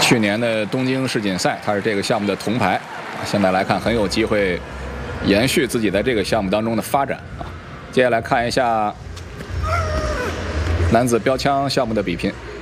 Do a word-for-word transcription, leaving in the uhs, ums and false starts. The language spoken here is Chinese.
去年的东京世锦赛，他是这个项目的铜牌，现在来看很有机会延续自己在这个项目当中的发展啊。接下来看一下男子标枪项目的比拼。